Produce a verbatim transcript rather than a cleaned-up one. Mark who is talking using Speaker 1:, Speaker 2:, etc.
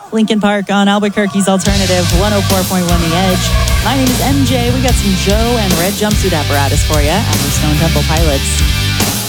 Speaker 1: Linkin Park on Albuquerque's Alternative one oh four point one The Edge. My name is M J. We got some Joe and Red Jumpsuit Apparatus for you, and the Stone Temple Pilots.